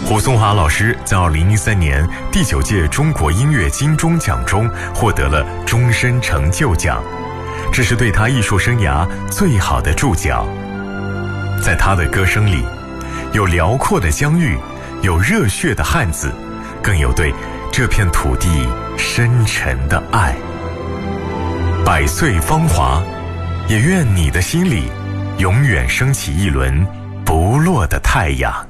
胡松华老师在2013年第9届中国音乐金钟奖中获得了终身成就奖，这是对他艺术生涯最好的注脚。在他的歌声里，有辽阔的疆域，有热血的汉子，更有对这片土地深沉的爱。百岁芳华，也愿你的心里永远升起一轮不落的太阳。